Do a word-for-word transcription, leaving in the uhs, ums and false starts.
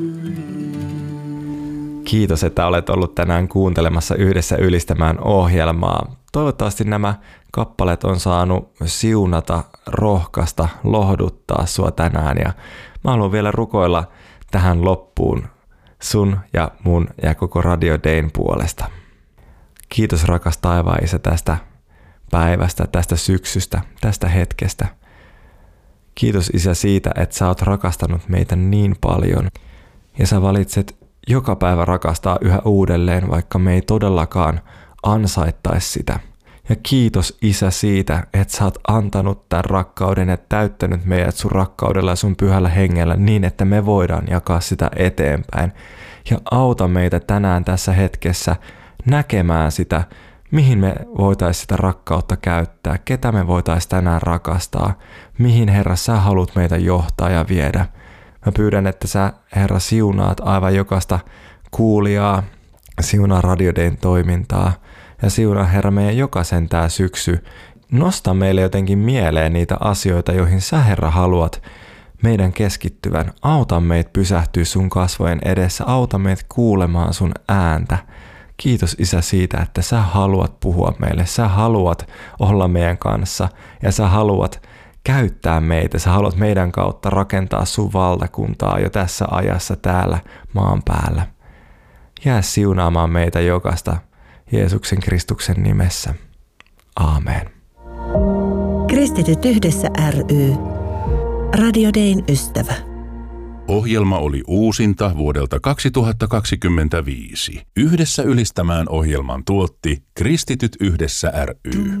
Kiitos, että olet ollut tänään kuuntelemassa Yhdessä ylistämään ohjelmaa. Toivottavasti nämä kappaleet on saanut siunata, rohkaista, lohduttaa sua tänään. Ja mä haluan vielä rukoilla tähän loppuun sun ja mun ja koko Radio Dayn puolesta. Kiitos rakas taivaan Isä tästä päivästä, tästä syksystä, tästä hetkestä. Kiitos Isä siitä, että sä oot rakastanut meitä niin paljon ja sä valitset joka päivä rakastaa yhä uudelleen, vaikka me ei todellakaan ansaittaisi sitä. Ja kiitos Isä siitä, että sä oot antanut tämän rakkauden ja täyttänyt meidät sun rakkaudella ja sun pyhällä hengellä niin, että me voidaan jakaa sitä eteenpäin. Ja auta meitä tänään tässä hetkessä näkemään sitä, mihin me voitaisiin sitä rakkautta käyttää, ketä me voitaisiin tänään rakastaa, mihin Herra sä haluat meitä johtaa ja viedä. Mä pyydän, että sä Herra siunaat aivan jokaista kuulijaa, siunaa Radio Dayn toimintaa ja siunaa Herra meidän jokaisen tää syksy. Nosta meille jotenkin mieleen niitä asioita, joihin sä Herra haluat meidän keskittyvän. Auta meitä pysähtyä sun kasvojen edessä, auta meitä kuulemaan sun ääntä. Kiitos Isä siitä, että sä haluat puhua meille, sä haluat olla meidän kanssa ja sä haluat käyttää meitä, sä haluat meidän kautta rakentaa sun valtakuntaa jo tässä ajassa täällä maan päällä. Jää siunaamaan meitä jokaista Jeesuksen Kristuksen nimessä. Aamen. Kristityt yhdessä ry. Radio Dayn ystävä. Ohjelma oli uusinta vuodelta kaksituhattakaksikymmentäviisi. Yhdessä ylistämään ohjelman tuotti Kristityt yhdessä ry.